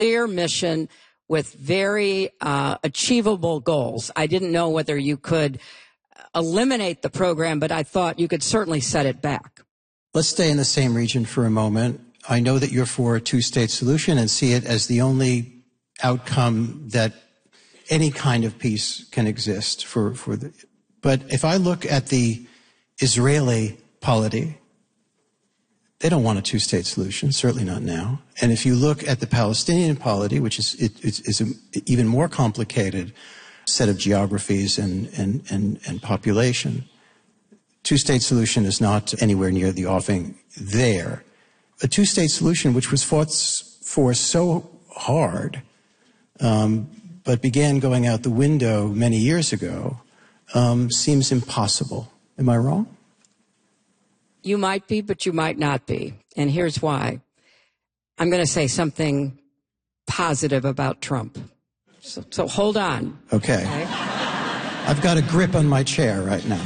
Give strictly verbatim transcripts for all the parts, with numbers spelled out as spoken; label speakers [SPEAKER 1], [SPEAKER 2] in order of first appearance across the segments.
[SPEAKER 1] clear mission with very uh, achievable goals. I didn't know whether you could eliminate the program, but I thought you could certainly set it back.
[SPEAKER 2] Let's stay in the same region for a moment. I know that you're for a two-state solution and see it as the only outcome that any kind of peace can exist for, for the, but if I look at the Israeli polity, they don't want a two-state solution, certainly not now. And if you look at the Palestinian polity, which is, it, it's, is an even more complicated set of geographies and, and, and, and population, two-state solution is not anywhere near the offing there. A two-state solution, which was fought for so hard, um, but began going out the window many years ago, um, seems impossible. Am I wrong?
[SPEAKER 1] You might be, but you might not be. And here's why. I'm going to say something positive about Trump. So, so hold on.
[SPEAKER 2] Okay. okay. I've got a grip on my chair right now.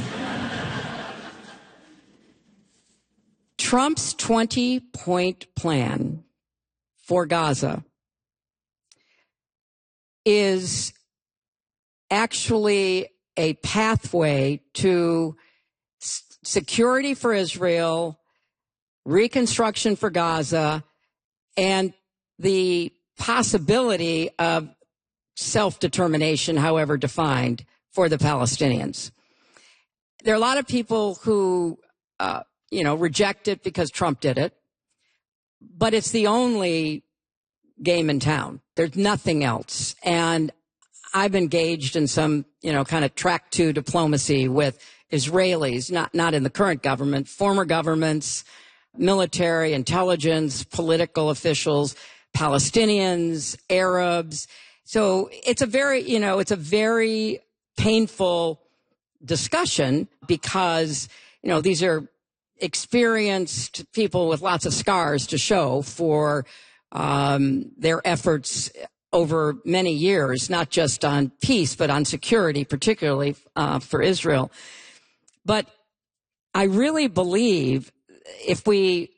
[SPEAKER 1] Trump's twenty-point plan for Gaza is actually a pathway to security for Israel, reconstruction for Gaza, and the possibility of self-determination, however defined, for the Palestinians. There are a lot of people who, uh, you know, reject it because Trump did it, but it's the only game in town. There's nothing else. And I've engaged in some, you know, kind of track two diplomacy with Israelis, not, not in the current government, former governments, military, intelligence, political officials, Palestinians, Arabs. So it's a very, you know, it's a very painful discussion because, you know, these are experienced people with lots of scars to show for um, their efforts over many years, not just on peace, but on security, particularly uh, for Israel. But I really believe if we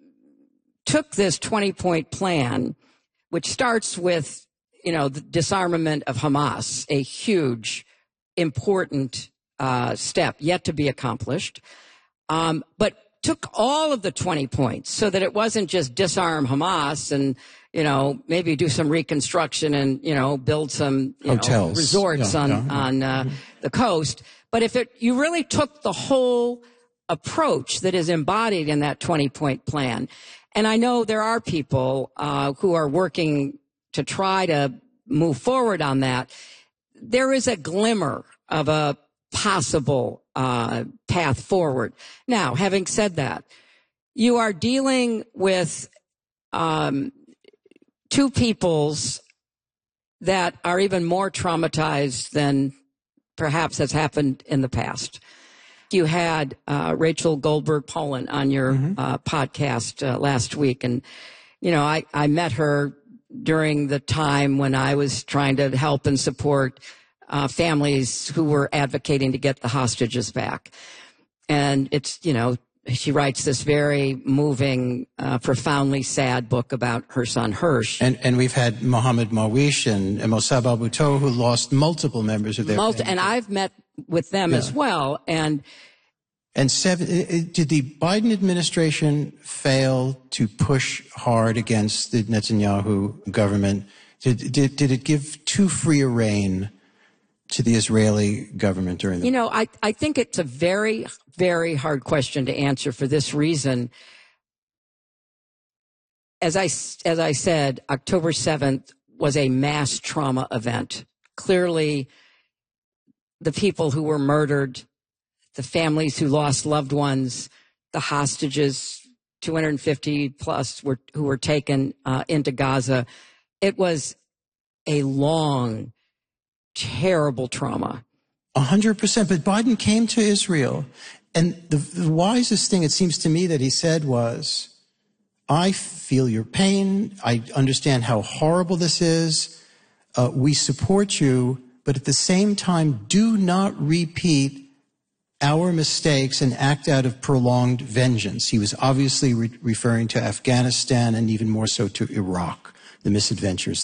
[SPEAKER 1] took this twenty-point plan, which starts with, you know, the disarmament of Hamas, a huge, important uh, step yet to be accomplished, um, but took all of the twenty points so that it wasn't just disarm Hamas and, you know, maybe do some reconstruction and, you know, build some you
[SPEAKER 2] hotels,
[SPEAKER 1] know, resorts
[SPEAKER 2] yeah,
[SPEAKER 1] on,
[SPEAKER 2] yeah.
[SPEAKER 1] on uh, mm-hmm. the coast. But if it, you really took the whole approach that is embodied in that twenty-point plan, and I know there are people uh, who are working to try to move forward on that, there is a glimmer of a possible uh, path forward. Now, having said that, you are dealing with um, two peoples that are even more traumatized than perhaps has happened in the past. You had uh, Rachel Goldberg-Polin on your mm-hmm. uh, podcast uh, last week, and you know I, I met her during the time when I was trying to help and support uh, families who were advocating to get the hostages back. And it's, you know, she writes this very moving, uh, profoundly sad book about her son Hirsch.
[SPEAKER 2] And, and we've had Mohammed Mawish and, and Mossab Abu Tow who lost multiple members of their
[SPEAKER 1] Multi-
[SPEAKER 2] family.
[SPEAKER 1] And I've met with them yeah. as well. And
[SPEAKER 2] And seven, did the Biden administration fail to push hard against the Netanyahu government? Did, did, did it give too free a rein to the Israeli government during the...
[SPEAKER 1] You know, I, I think it's a very, very hard question to answer for this reason. As I, as I said, October seventh was a mass trauma event. Clearly, the people who were murdered, the families who lost loved ones, the hostages, two hundred fifty plus were, who were taken uh, into Gaza. It was a long, terrible trauma.
[SPEAKER 2] A hundred percent. But Biden came to Israel, and the, the wisest thing, it seems to me, that he said was, I feel your pain. I understand how horrible this is. Uh, we support you, but at the same time, do not repeat our mistakes and act out of prolonged vengeance. He was obviously re- referring to Afghanistan and even more so to Iraq. the misadventures